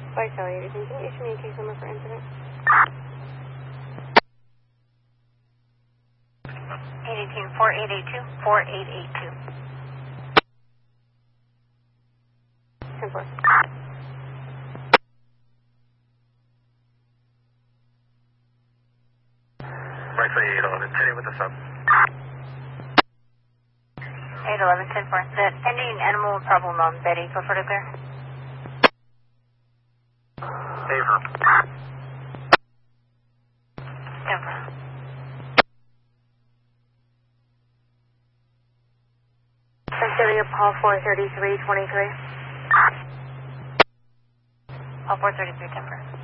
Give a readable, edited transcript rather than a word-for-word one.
Flight Charlie 83, can you issue me a case number for incident? 818-4882-4882. 10-4. Flight Charlie 811, 10 with the sub. 811, 10-4. The ending animal problem on Betty, go for the clear. Favor. 10-4. Cecilia, Paul 433-23. Paul 433, 10-4.